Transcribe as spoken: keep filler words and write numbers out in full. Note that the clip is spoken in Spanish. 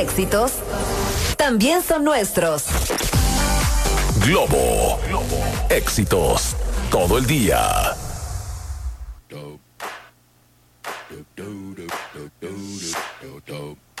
éxitos también son nuestros. Globo. Globo. Éxitos todo el día. Do, do, do, do, do, do, do, do.